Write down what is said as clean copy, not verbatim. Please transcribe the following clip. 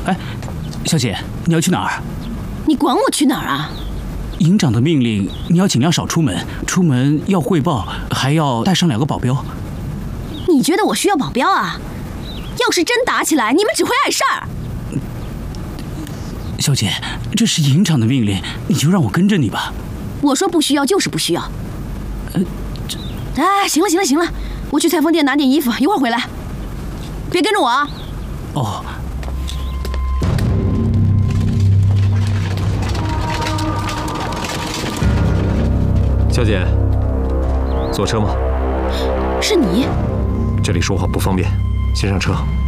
哎，小姐，你要去哪儿？ 你管我去哪儿啊？ 营长的命令，你要尽量少出门，出门要汇报，还要带上2个保镖。 你觉得我需要保镖啊？要是真打起来，你们只会碍事儿。 小姐，这是营长的命令，你就让我跟着你吧。 我说不需要就是不需要。哎，行了，我去裁缝店拿点衣服，一会儿回来。别跟着我啊。 哦。 小姐，坐车吗？ 是你？ 这里说话不方便，先上车。